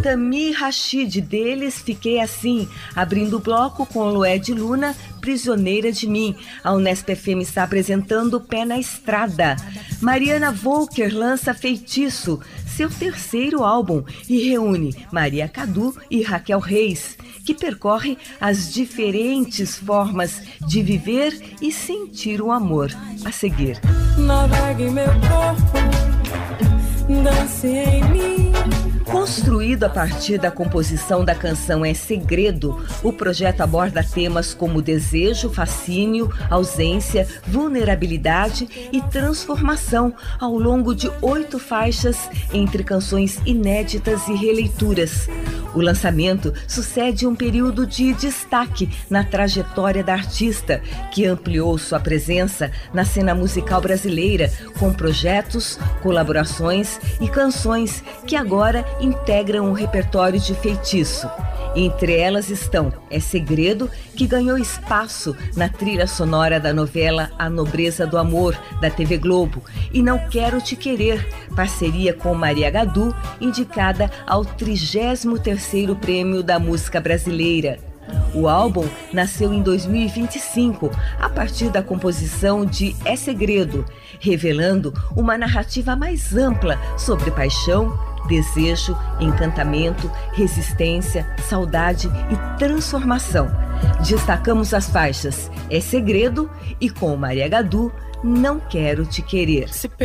Tamir Rashid, deles Fiquei Assim, abrindo o bloco com Lued Luna, Prisioneira de Mim. A Unesp FM está apresentando Pé na Estrada. Mariana Volker lança Feitiço, seu terceiro álbum, e reúne Maria Cadu e Raquel Reis, que percorre as diferentes formas de viver e sentir o amor. A seguir. Navegue meu corpo, dance em mim. Construído a partir da composição da canção É Segredo, o projeto aborda temas como desejo, fascínio, ausência, vulnerabilidade e transformação ao longo de 8 faixas entre canções inéditas e releituras. O lançamento sucede um período de destaque na trajetória da artista, que ampliou sua presença na cena musical brasileira com projetos, colaborações e canções que agora integram um repertório de Feitiço. Entre elas estão É Segredo, que ganhou espaço na trilha sonora da novela A Nobreza do Amor, da TV Globo, e Não Quero Te Querer, parceria com Maria Gadu, indicada ao 33º Prêmio da Música Brasileira. O álbum nasceu em 2025, a partir da composição de É Segredo, revelando uma narrativa mais ampla sobre paixão, desejo, encantamento, resistência, saudade e transformação. Destacamos as faixas É Segredo e, com Maria Gadu, Não Quero Te Querer.